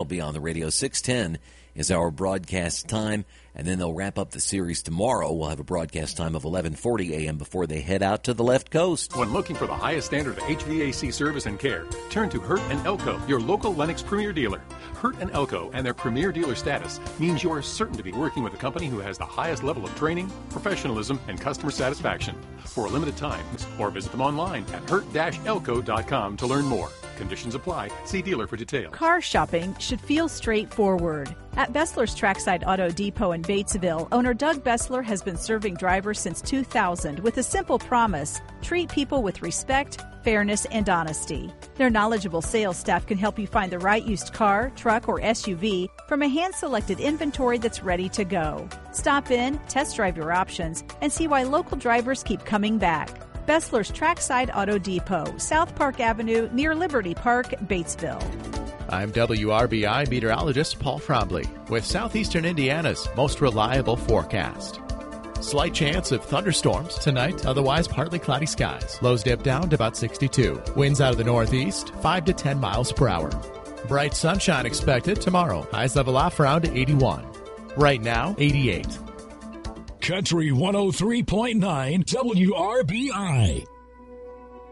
be on the radio. 6:10 is our broadcast time, and then they'll wrap up the series tomorrow. We'll have a broadcast time of 11:40 a.m. before they head out to the left coast. When looking for the highest standard of HVAC service and care, turn to Hurt and Elko, your local Lennox Premier dealer. Hurt and Elko and their Premier dealer status means you are certain to be working with a company who has the highest level of training, professionalism, and customer satisfaction. For a limited time, or visit them online at hurt-elko.com to learn more. Conditions apply. See dealer for details. Car shopping should feel straightforward. At Bessler's Trackside Auto Depot in Batesville, owner Doug Bessler has been serving drivers since 2000 with a simple promise: treat people with respect, fairness, and honesty. Their knowledgeable sales staff can help you find the right used car, truck, or SUV from a hand-selected inventory that's ready to go. Stop in, test drive your options, and see why local drivers keep coming back. Bessler's Trackside Auto Depot, South Park Avenue, near Liberty Park, Batesville. I'm WRBI meteorologist Paul Trombley with Southeastern Indiana's most reliable forecast. Slight chance of thunderstorms tonight, otherwise partly cloudy skies. Lows dip down to about 62. Winds out of the northeast, 5 to 10 miles per hour. Bright sunshine expected tomorrow. Highs level off around 81. Right now, 88. Country 103.9 WRBI.